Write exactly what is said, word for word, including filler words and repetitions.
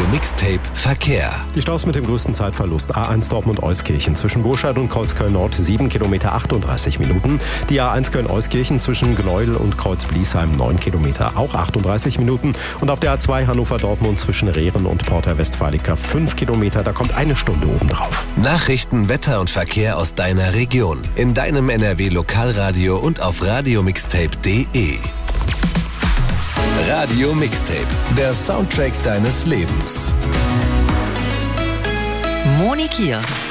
Mixtape Verkehr. Die Staus mit dem größten Zeitverlust. A eins Dortmund-Euskirchen zwischen Burscheid und Kreuzköln-Nord sieben Kilometer achtunddreißig Minuten. Die A eins Köln-Euskirchen zwischen Gläudel und Kreuz-Bliesheim neun Kilometer, auch achtunddreißig Minuten. Und auf der A zwei Hannover-Dortmund zwischen Rehren und Porta Westfalica fünf Kilometer, da kommt eine Stunde obendrauf. Nachrichten, Wetter und Verkehr aus deiner Region. In deinem N R W-Lokalradio und auf radiomixtape punkt de. Radio Mixtape, der Soundtrack deines Lebens. Moni Kier.